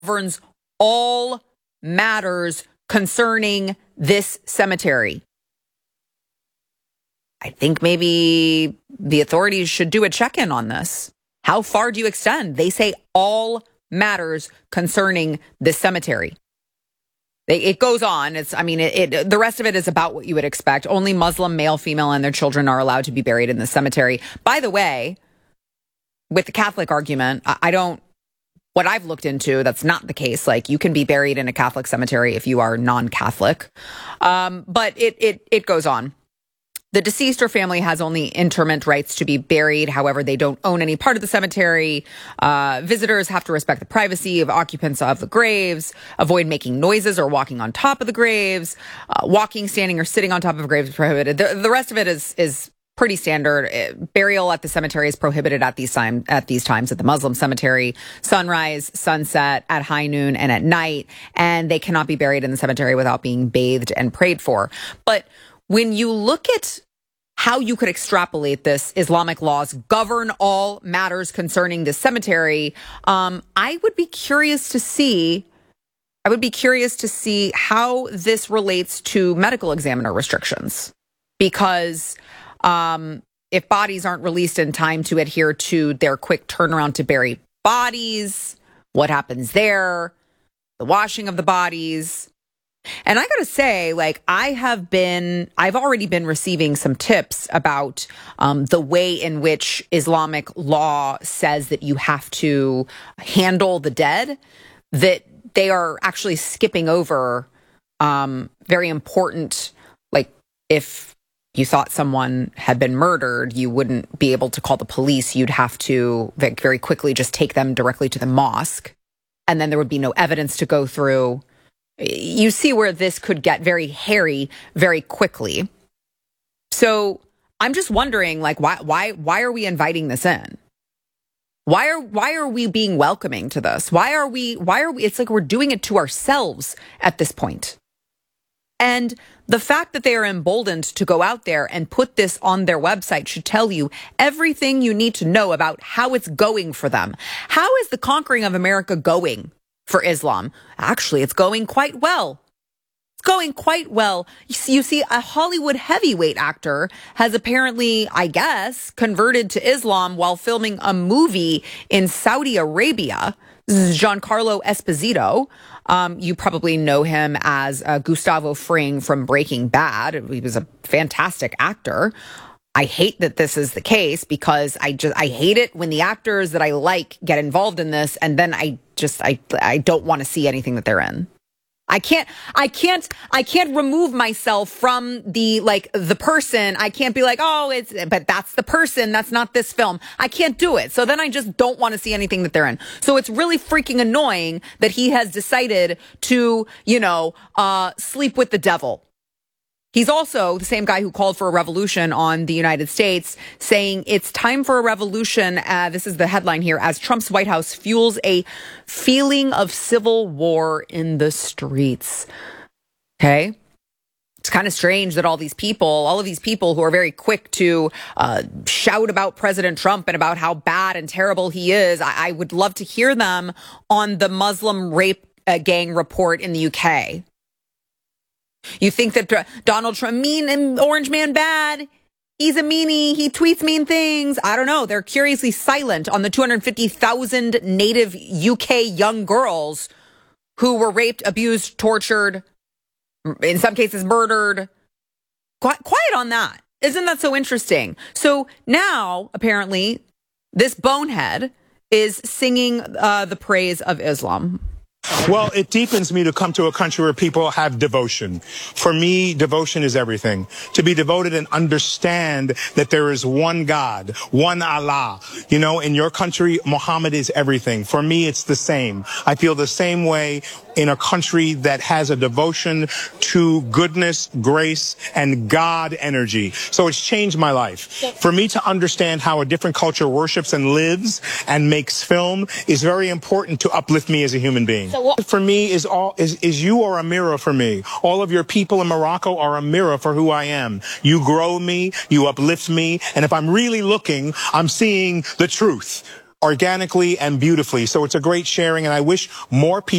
governs all matters concerning this cemetery. I think maybe the authorities should do a check-in on this. How far do you extend? They say all matters concerning this cemetery. It goes on. The rest of it is about what you would expect. Only Muslim male, female, and their children are allowed to be buried in the cemetery. By the way, with the Catholic argument, what I've looked into, that's not the case. Like, you can be buried in a Catholic cemetery if you are non-Catholic. But it goes on. The deceased or family has only interment rights to be buried. However, they don't own any part of the cemetery. Visitors have to respect the privacy of occupants of the graves, avoid making noises or walking on top of the graves. Walking, standing, or sitting on top of graves is prohibited. The rest of it is pretty standard. Burial at the cemetery is prohibited at these times at the Muslim cemetery: sunrise, sunset, at high noon, and at night. And they cannot be buried in the cemetery without being bathed and prayed for. But when you look at how you could extrapolate this, Islamic laws govern all matters concerning this cemetery, I would be curious to see how this relates to medical examiner restrictions. Because if bodies aren't released in time to adhere to their quick turnaround to bury bodies, what happens there? The washing of the bodies. And I gotta say, like, I've already been receiving some tips about the way in which Islamic law says that you have to handle the dead, that they are actually skipping over very important, like, if you thought someone had been murdered, you wouldn't be able to call the police. You'd have to very quickly just take them directly to the mosque, and then there would be no evidence to go through. You see where this could get very hairy very quickly. So I'm just wondering, like, why are we inviting this in? Why are we being welcoming to this? Why are we, it's like we're doing it to ourselves at this point. And the fact that they are emboldened to go out there and put this on their website should tell you everything you need to know about how it's going for them. How is the conquering of America going for Islam? Actually, it's going quite well. It's going quite well. You see, a Hollywood heavyweight actor has apparently, I guess, converted to Islam while filming a movie in Saudi Arabia. This is Giancarlo Esposito. You probably know him as Gustavo Fring from Breaking Bad. He was a fantastic actor. I hate that this is the case because I hate it when the actors that I like get involved in this, and then I don't want to see anything that they're in. I can't remove myself from the person. I can't be like, but that's the person. That's not this film. I can't do it. So then I just don't want to see anything that they're in. So it's really freaking annoying that he has decided to, sleep with the devil. He's also the same guy who called for a revolution on the United States, saying it's time for a revolution. This is the headline here: as Trump's White House fuels a feeling of civil war in the streets. Okay. It's kind of strange that all of these people who are very quick to shout about President Trump and about how bad and terrible he is, I would love to hear them on the Muslim rape gang report in the UK. You think that Donald Trump, mean and Orange Man bad? He's a meanie. He tweets mean things. I don't know. They're curiously silent on the 250,000 native UK young girls who were raped, abused, tortured, in some cases murdered. Quiet on that. Isn't that so interesting? So now, apparently, this bonehead is singing the praise of Islam. Well, it deepens me to come to a country where people have devotion. For me, devotion is everything. To be devoted and understand that there is one God, one Allah. In your country, Muhammad is everything. For me, it's the same. I feel the same way in a country that has a devotion to goodness, grace, and God energy. So it's changed my life. For me to understand how a different culture worships and lives and makes film is very important to uplift me as a human being. For me is you are a mirror for me. All of your people in Morocco are a mirror for who I am. You grow me, you uplift me, and if I'm really looking, I'm seeing the truth. organically and beautifully. So it's a great sharing, and I wish more people